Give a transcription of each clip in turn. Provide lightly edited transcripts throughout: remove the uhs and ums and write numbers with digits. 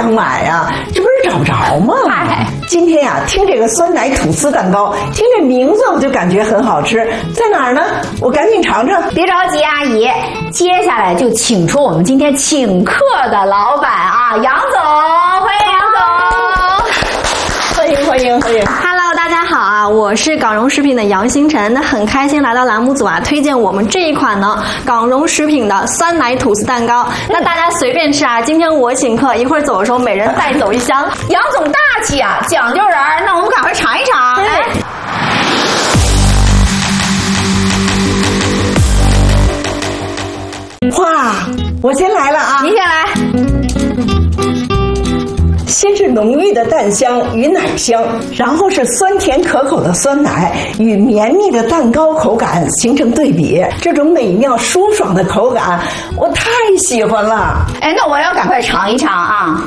想买呀，这不是找不着吗？今天呀，听这个酸奶吐司蛋糕，听这名字我就感觉很好吃，在哪儿呢？我赶紧尝尝。 别着急，阿姨，接下来就请出我们今天请客的老板啊，杨总，欢迎杨总。 欢迎。 Hello， 大家好啊，我是港荣食品的杨星辰，那很开心来到栏目组啊，推荐我们这一款呢港荣食品的酸奶吐司蛋糕。那大家随便吃啊，今天我请客，一会儿走的时候每人带走一箱。 杨总大气啊，讲究人，那我们赶快尝一尝。来。 哇，我先来了啊！ 您先来。 先是浓郁的蛋香与奶香，然后是酸甜可口的酸奶与绵密的蛋糕口感形成对比，这种美妙舒爽的口感，我太喜欢了。 哎，那我要赶快尝一尝啊！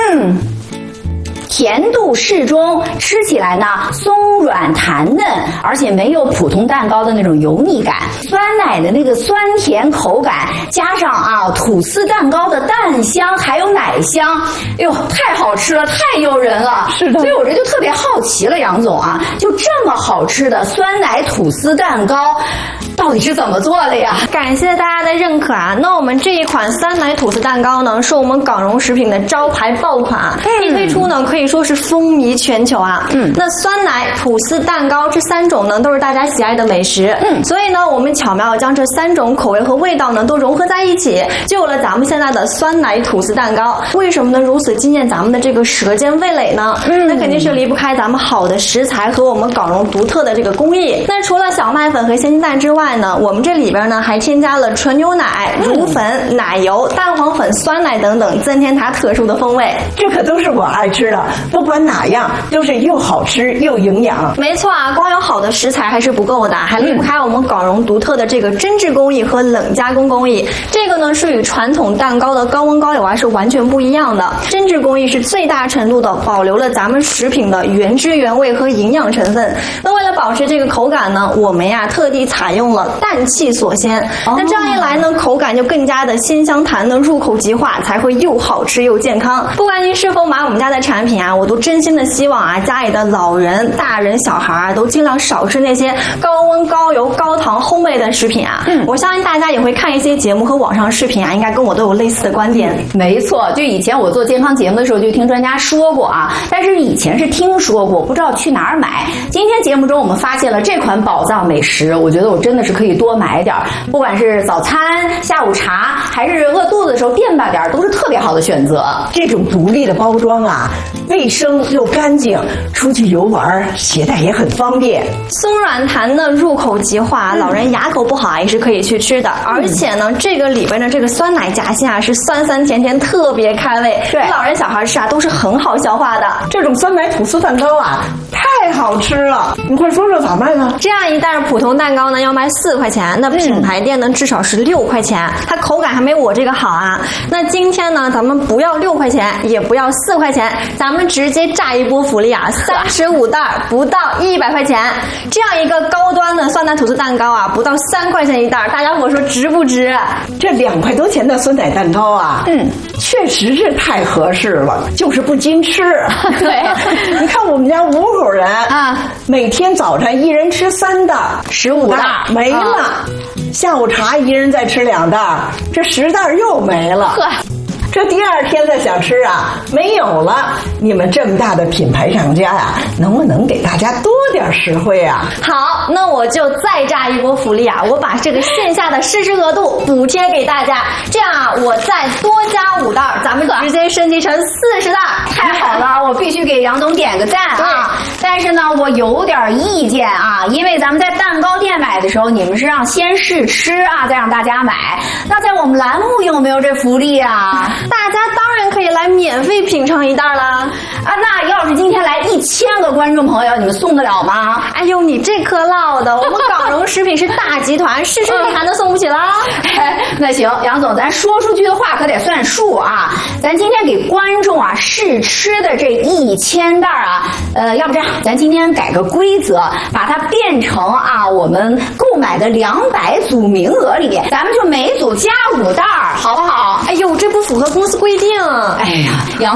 甜度适中，吃起来呢松软弹嫩，而且没有普通蛋糕的那种油腻感。酸奶的那个酸甜口感，加上吐司蛋糕的蛋香还有奶香，哎呦，太好吃了，太诱人了。 是的， 所以我这就特别好奇了，杨总啊，就这么好吃的酸奶吐司蛋糕，到底是怎么做的呀？ 感谢大家的认可啊！那我们这一款酸奶吐司蛋糕呢，是我们港荣食品的招牌爆款，一推出呢可以说是风靡全球啊。那酸奶、吐司蛋糕这3种呢，都是大家喜爱的美食。所以呢，我们巧妙将这3种口味和味道呢都融合在一起，就有了咱们现在的酸奶吐司蛋糕。为什么呢？如此惊艳咱们的这个舌尖味蕾呢？那肯定是离不开咱们好的食材和我们港荣独特的这个工艺。那除了小麦粉和鲜鸡蛋之外呢，我们这里边呢还添加了纯牛奶、乳粉、奶油、蛋黄粉、酸奶等等，增添它特殊的风味。 这可都是我爱吃的，不管哪样都是又好吃又营养。 没错啊，光有好的食材还是不够的，还离不开我们港荣独特的这个蒸制工艺和冷加工工艺。这个呢是与传统蛋糕的高温高油是完全不一样的。蒸制工艺是最大程度的保留了咱们食品的原汁原味和营养成分。那为了保持这个口感呢，我们特地采用了氮气锁鲜。那这样一来呢，口感就更加的鲜香弹嫩，入口即化，才会又好吃又健康。不管您是否买我们家的产品啊，我都真心的希望家里的老人、大人、小孩都尽量少吃那些高温高油高糖烘焙的食品啊。我相信大家也会看一些节目和网上视频应该跟我都有类似的观点。 没错，就以前我做健康节目的时候就听专家说过但是以前是听说过，不知道去哪儿买。今天节目中我们发现了这款宝藏美食，我觉得我真的是可以多买点，不管是早餐、下午茶，还是饿肚子的时候垫吧点，都是特别好的选择。 这种独立的包装卫生又干净，出去游玩携带也很方便。 松软弹嫩，入口即化，老人牙口不好也是可以去吃的。而且呢，这个里边的这个酸奶夹心是酸酸甜甜，特别开胃，对老人小孩吃都是很好消化的。 这种酸奶吐司蛋糕太好吃了，你快说说咋卖呢？ 这样一袋普通蛋糕呢要卖4块钱，那品牌店呢至少是6块钱，它口感还没我这个好那今天呢，咱们不要6块钱，也不要4块钱，咱们直接炸一波福利35袋，不到100块钱。这样一个高端的酸奶吐司蛋糕不到3块钱一袋，大家伙说值不值？ 这2块多钱的酸奶蛋糕确实是太合适了，就是不禁吃。 对， 你看我们家5口人每天早晨1人吃3袋，15袋没了。下午茶1人再吃2袋，这10袋又没了。这第2天再想吃没有了。你们这么大的品牌厂家能不能给大家多点实惠好，那我就再炸一波福利我把这个线下的试吃额度补贴给大家，这样我再多加5袋，咱们直接升级成40袋。 太好了，我必须给杨总点个赞但是呢，我有点意见因为咱们在蛋糕店买的时候，你们是让先试吃再让大家买。那在我们栏目有没有这福利大家当然可以来免费品尝1袋啦！ 那要是今天来1000个观众朋友，你们送得了吗？ 哎呦，你这颗唠的，我们港荣食品是大集团，试吃你还能送不起啦？ 那行，杨总，咱说出去的话可得算数咱今天给观众试吃的这1000袋要不这样，咱今天改个规则，把它变成我们购买的200组名额里面，咱们就每组加5袋，好不好？ 哎呦，这不符合公司规定。 哎呀，杨